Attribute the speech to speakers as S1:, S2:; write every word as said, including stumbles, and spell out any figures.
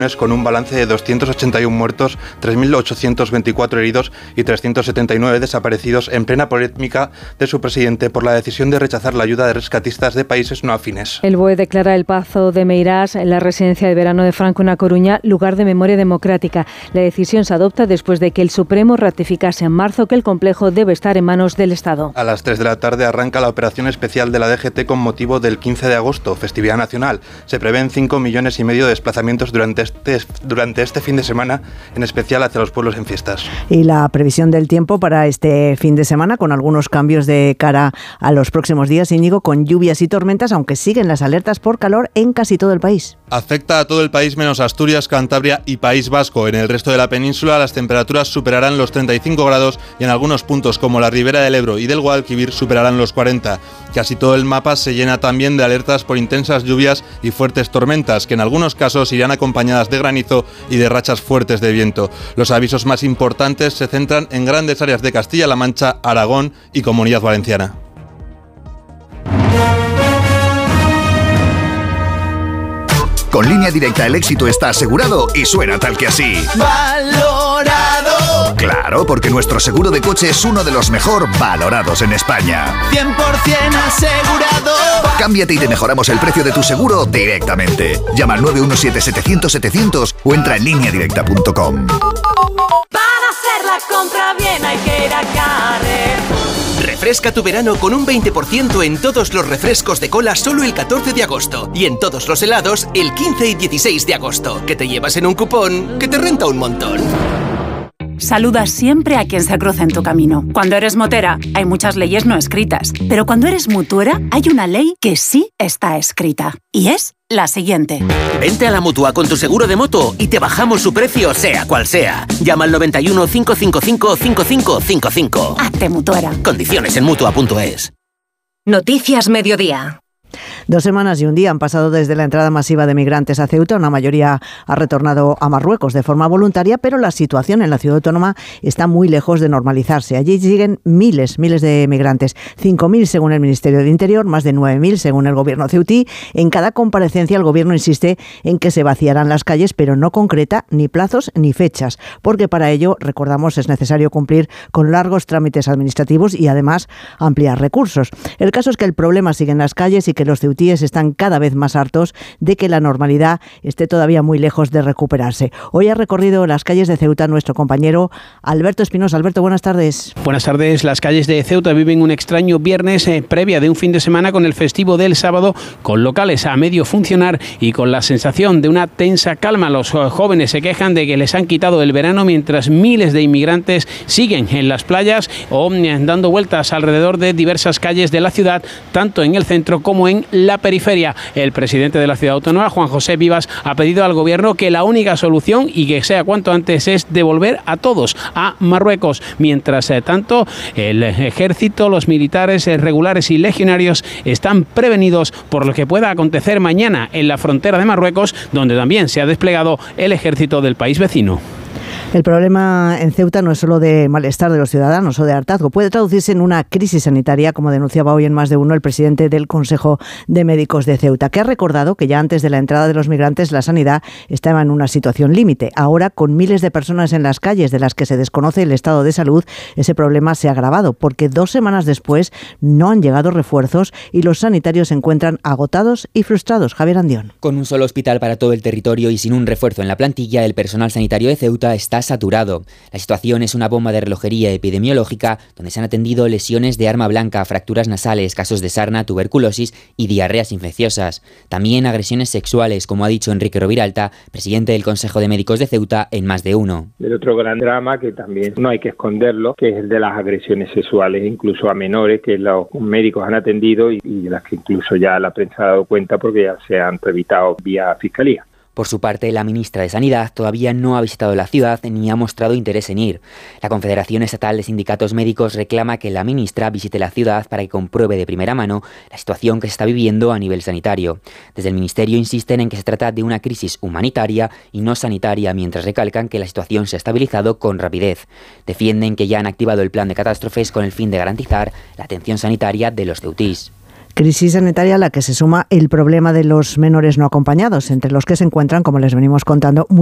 S1: con un balance de doscientos ochenta y uno muertos, tres mil ochocientos veinticuatro heridos y trescientos setenta y nueve desaparecidos en plena polémica de su presidente por la decisión de rechazar la ayuda de rescatistas de países no afines.
S2: El B O E declara el Pazo de Meirás, en la residencia de verano de Franco en A Coruña, lugar de memoria democrática. La decisión se adopta después de que el Supremo ratificase en marzo que el complejo debe estar en manos del Estado.
S1: A las tres de la tarde arranca la operación especial de la D G T con motivo del quince de agosto, festividad nacional. Se prevén cinco millones y medio de desplazamientos durante este Este, durante este fin de semana, en especial hacia los pueblos en fiestas.
S3: Y la previsión del tiempo para este fin de semana, con algunos cambios de cara a los próximos días, Íñigo, con lluvias y tormentas, aunque siguen las alertas por calor en casi todo el país.
S1: Afecta a todo el país menos Asturias, Cantabria y País Vasco. En el resto de la península las temperaturas superarán los treinta y cinco grados y en algunos puntos como la Ribera del Ebro y del Guadalquivir superarán los cuarenta. Casi todo el mapa se llena también de alertas por intensas lluvias y fuertes tormentas, que en algunos casos irán acompañadas de granizo y de rachas fuertes de viento. Los avisos más importantes se centran en grandes áreas de Castilla-La Mancha, Aragón y Comunidad Valenciana.
S4: Con Línea Directa el éxito está asegurado y suena tal que así. ¡Valorado! Claro, porque nuestro seguro de coche es uno de los mejor valorados en España.
S5: cien por ciento asegurado.
S4: Cámbiate y te mejoramos el precio de tu seguro directamente. Llama al nueve uno siete, setecientos, setecientos o entra en línea directa punto com.
S5: Para hacer la compra bien hay que ir a Carrefour.
S6: Refresca tu verano con un veinte por ciento en todos los refrescos de cola solo el catorce de agosto y en todos los helados el quince y dieciséis de agosto, que te llevas en un cupón que te renta un montón.
S7: Saluda siempre a quien se cruza en tu camino. Cuando eres motera, hay muchas leyes no escritas, pero cuando eres mutuera, hay una ley que sí está escrita, y es la siguiente.
S6: Vente a la Mutua con tu seguro de moto y te bajamos su precio sea cual sea. Llama al noventa y uno, cinco cinco cinco, cinco cinco cinco cinco.
S7: Hazte mutuera.
S6: Condiciones en mutua punto es.
S8: Noticias Mediodía.
S3: Dos semanas y un día han pasado desde la entrada masiva de migrantes a Ceuta. Una mayoría ha retornado a Marruecos de forma voluntaria, pero la situación en la ciudad autónoma está muy lejos de normalizarse. Allí siguen miles, miles de migrantes. cinco mil según el Ministerio del Interior, más de nueve mil según el gobierno ceutí. En cada comparecencia el gobierno insiste en que se vaciarán las calles, pero no concreta ni plazos ni fechas, porque para ello, recordamos, es necesario cumplir con largos trámites administrativos y además ampliar recursos. El caso es que el problema sigue en las calles y que los ceutíes están cada vez más hartos de que la normalidad esté todavía muy lejos de recuperarse. Hoy ha recorrido las calles de Ceuta nuestro compañero Alberto Espinosa. Alberto, buenas tardes.
S9: Buenas tardes. Las calles de Ceuta viven un extraño viernes eh, previa de un fin de semana con el festivo del sábado, con locales a medio funcionar y con la sensación de una tensa calma. Los jóvenes se quejan de que les han quitado el verano mientras miles de inmigrantes siguen en las playas o eh, dando vueltas alrededor de diversas calles de la ciudad, tanto en el centro como en la periferia. El presidente de la ciudad autónoma, Juan José Vivas, ha pedido al gobierno que la única solución, y que sea cuanto antes, es devolver a todos a Marruecos. Mientras eh, tanto, el ejército, los militares eh, regulares y legionarios están prevenidos por lo que pueda acontecer mañana en la frontera de Marruecos, donde también se ha desplegado el ejército del país vecino.
S3: El problema en Ceuta no es solo de malestar de los ciudadanos o de hartazgo, puede traducirse en una crisis sanitaria, como denunciaba hoy en Más de Uno el presidente del Consejo de Médicos de Ceuta, que ha recordado que ya antes de la entrada de los migrantes la sanidad estaba en una situación límite. Ahora, con miles de personas en las calles de las que se desconoce el estado de salud, ese problema se ha agravado, porque dos semanas después no han llegado refuerzos y los sanitarios se encuentran agotados y frustrados. Javier Andión.
S10: Con un solo hospital para todo el territorio y sin un refuerzo en la plantilla, el personal sanitario de Ceuta está saturado. La situación es una bomba de relojería epidemiológica donde se han atendido lesiones de arma blanca, fracturas nasales, casos de sarna, tuberculosis y diarreas infecciosas. También agresiones sexuales, como ha dicho Enrique Roviralta, presidente del Consejo de Médicos de Ceuta, en Más de Uno.
S11: El otro gran drama, que también no hay que esconderlo, que es el de las agresiones sexuales, incluso a menores, que los médicos han atendido y, y de las que incluso ya la prensa ha dado cuenta porque ya se han revitado vía fiscalía.
S10: Por su parte, la ministra de Sanidad todavía no ha visitado la ciudad ni ha mostrado interés en ir. La Confederación Estatal de Sindicatos Médicos reclama que la ministra visite la ciudad para que compruebe de primera mano la situación que se está viviendo a nivel sanitario. Desde el Ministerio insisten en que se trata de una crisis humanitaria y no sanitaria, mientras recalcan que la situación se ha estabilizado con rapidez. Defienden que ya han activado el plan de catástrofes con el fin de garantizar la atención sanitaria de los ceutís.
S3: Crisis sanitaria a la que se suma el problema de los menores no acompañados, entre los que se encuentran, como les venimos contando,